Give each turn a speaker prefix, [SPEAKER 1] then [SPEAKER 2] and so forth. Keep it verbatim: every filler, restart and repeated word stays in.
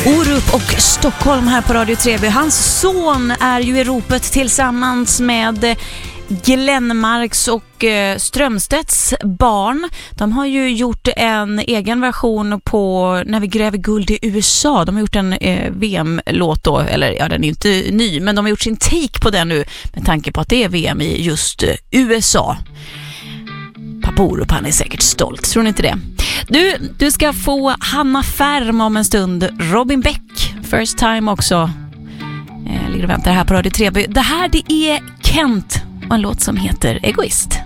[SPEAKER 1] Orup och Stockholm här på Radio tre B. Hans son är ju i ropet tillsammans med Glenmarks och Strömstedts barn. De har ju gjort en egen version på När vi gräver guld i U S A. De har gjort en eh, V M-låt då, eller ja, den är inte ny, men de har gjort sin take på den nu med tanke på att det är V M i just U S A. Pappa Orup, han är säkert stolt, tror ni inte det? Du, du ska få Hanna Färm om en stund. Robin Beck, First Time också. Eh, ligger och väntar här på Radio tre B. Det här, det är Kent och en låt som heter Egoist.